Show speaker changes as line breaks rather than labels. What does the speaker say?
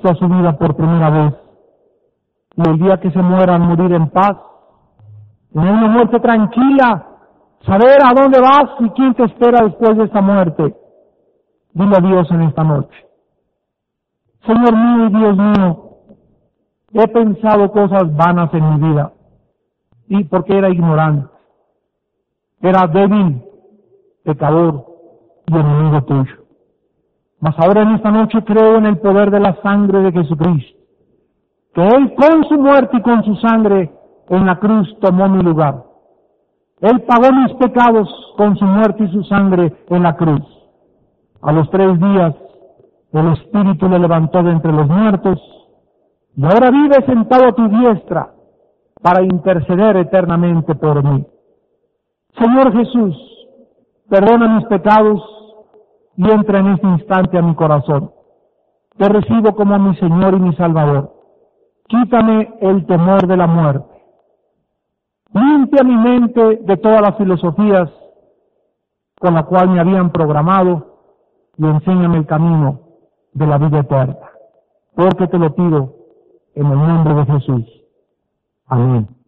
Cristo a su vida por primera vez. Y el día que se mueran, morir en paz, tener una muerte tranquila, saber a dónde vas y quién te espera después de esta muerte. Dile a Dios en esta noche: Señor mío y Dios mío, he pensado cosas vanas en mi vida, y porque era ignorante, era débil, pecador y enemigo tuyo. Mas ahora en esta noche creo en el poder de la sangre de Jesucristo, que Él con su muerte y con su sangre en la cruz tomó mi lugar. Él pagó mis pecados con su muerte y su sangre en la cruz. A los 3 días el Espíritu le levantó de entre los muertos y ahora vive sentado a tu diestra para interceder eternamente por mí. Señor Jesús, perdona mis pecados y entra en este instante a mi corazón. Te recibo como mi Señor y mi Salvador. Quítame el temor de la muerte. Limpia mi mente de todas las filosofías con la cual me habían programado y enséñame el camino de la vida eterna. Porque te lo pido en el nombre de Jesús. Amén.